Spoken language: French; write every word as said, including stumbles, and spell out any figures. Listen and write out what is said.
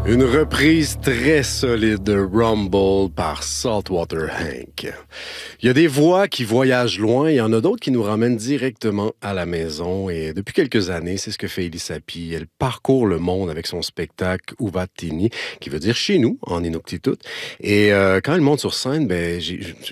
Une reprise très solide de Rumble par Saltwater Hank. Il y a des voix qui voyagent loin, il y en a d'autres qui nous ramènent directement à la maison. Et depuis quelques années, c'est ce que fait Ellie Sapi. Elle parcourt le monde avec son spectacle Uvatini, qui veut dire chez nous, en Inuktitut. Et euh, quand elle monte sur scène, ben, j'ai,